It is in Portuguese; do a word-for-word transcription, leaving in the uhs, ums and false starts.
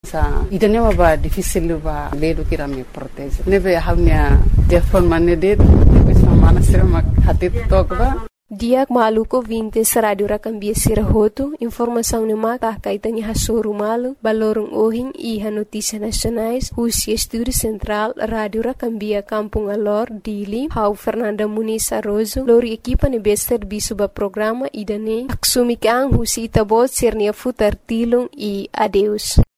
sa idanya ba difícil ba ledo kira me protege neve hamnya de forma nedet neve samana sira mak hatit tok ba Diak maluko vinte sa Radio Rakambia Sirahoto, informação ni maka kaitanya hasuru malu, balorong ohing iha notícia nacionais, Husi Estúdio Central, Radio Rakambia Kampung Alor, Dili, Hau Fernanda Muniz Arrozo, lori equipa ni bester bisu ba programa idane, aksumik ang Husi itabot sirnia futar tilong e adeus.